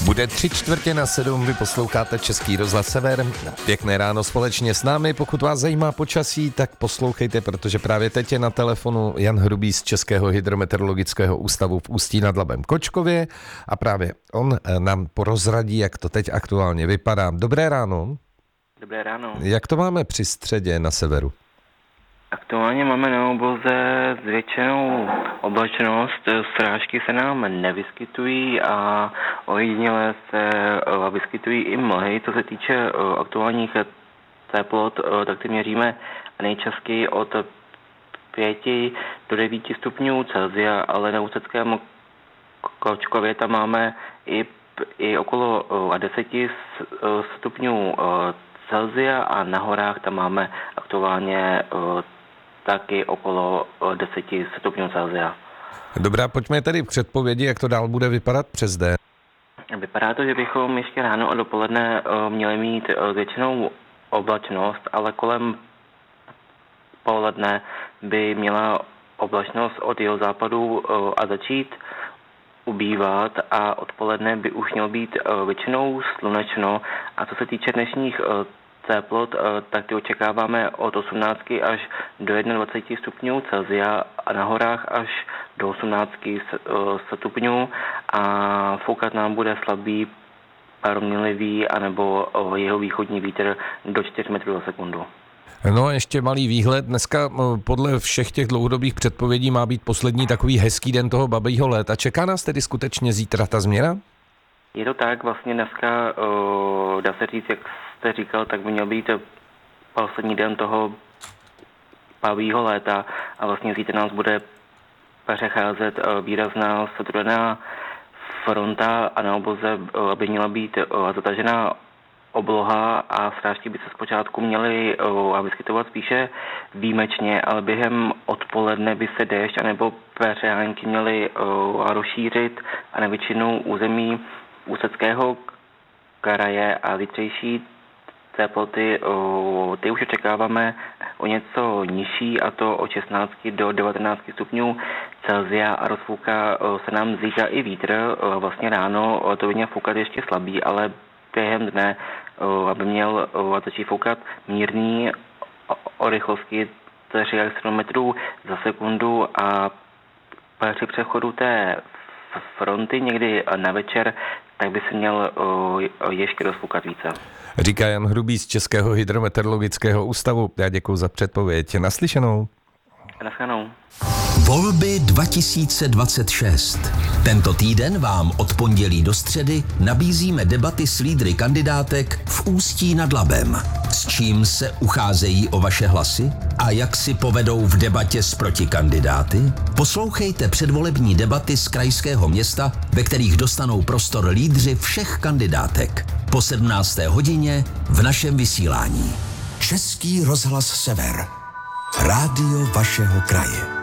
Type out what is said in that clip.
Bude 6:45, vy posloucháte Český rozhlas Sever. Pěkné ráno společně s námi. Pokud vás zajímá počasí, tak poslouchejte, protože právě teď je na telefonu Jan Hrubý z Českého hydrometeorologického ústavu v Ústí nad Labem Kočkově a právě on nám porozradí, jak to teď aktuálně vypadá. Dobré ráno. Dobré ráno. Jak to máme při středě na severu? Aktuálně máme na obloze zvětšenou oblačnost, srážky se nám nevyskytují a ojediněle se vyskytují i mlhy. Co se týče aktuálních teplot, tak ty měříme nejčastěji od 5 do 9 stupňů Celsia, ale na Ústeckém Kočkově tam máme i okolo 10 stupňů Celsia a na horách tam máme aktuálně taky okolo 10 stupňů Celsia. Dobrá, pojďme tedy k předpovědi, jak to dál bude vypadat přes den. Vypadá to, že bychom ještě ráno a dopoledne měli mít většinou oblačnost, ale kolem poledne by měla oblačnost od jihozápadu a začít ubývat a odpoledne by už mělo být většinou slunečno. A co se týče dnešních teplot, tak ty očekáváme od 18 až do 21 stupňů Celsia a na horách až do 18 stupňů a foukat nám bude slabý proměnlivý anebo jihovýchodní vítr do 4 metrů za sekundu. No a ještě malý výhled. Dneska podle všech těch dlouhodobých předpovědí má být poslední takový hezký den toho babího léta. Čeká nás tedy skutečně zítra ta změna? Je to tak, vlastně dneska, dá se říct, jak jste říkal, tak by měl být poslední den toho babího léta a vlastně zítra nás bude přecházet výrazná studená fronta a na obloze by měla být zatažená obloha a srážky by se zpočátku měly vyskytovat spíše výjimečně, ale během odpoledne by se déšť anebo přehánky měly rozšířit a na většinu území Ústeckého kraje a zítřejší teploty ty už očekáváme o něco nižší, a to od 16 do 19 stupňů Celsia a rozfouká se nám zítra i vítr. Vlastně ráno to by měl foukat ještě slabý, ale během dne, aby měl začít foukat mírný o rychlosti 3 metrů za sekundu a při přechodu té fronty někdy na večer, tak by se měl ještě rozfoukat více. Říká Jan Hrubý z Českého hydrometeorologického ústavu. Já děkuji za předpověď. Naslyšenou. Naschledanou. Volby 2026. Tento týden vám od pondělí do středy nabízíme debaty s lídry kandidátek v Ústí nad Labem. S čím se ucházejí o vaše hlasy a jak si povedou v debatě s protikandidáty? Poslouchejte předvolební debaty z krajského města, ve kterých dostanou prostor lídři všech kandidátek. Po 17. hodině v našem vysílání. Český rozhlas Sever. Rádio vašeho kraje.